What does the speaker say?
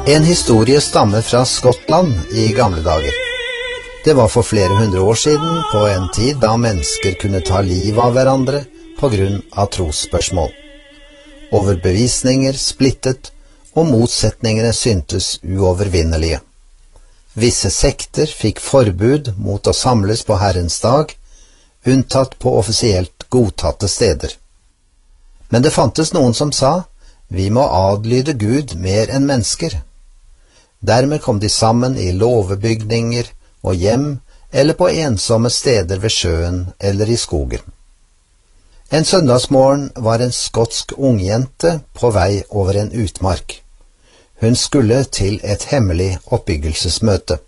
En historie stammer fra Skottland i gamle dager. Det var for flere hundre år siden, på en tid da mennesker kunne ta livet av hverandre på grunn av trosspørsmål. Overbevisninger splittet, og motsetningene syntes uovervinnelige. Visse sekter fikk forbud mot å samles på Herrens dag, unntatt på offisielt godtatte steder. Men det fantes noen som sa, vi må adlyde Gud mer enn mennesker. Dermed kom de sammen i låvebygninger og hjem, eller på ensomme steder ved sjøen eller i skogen. En søndagsmorgen var en skotsk ungjente på vei over en utmark. Hun skulle til et hemmelig oppbyggelsesmøte.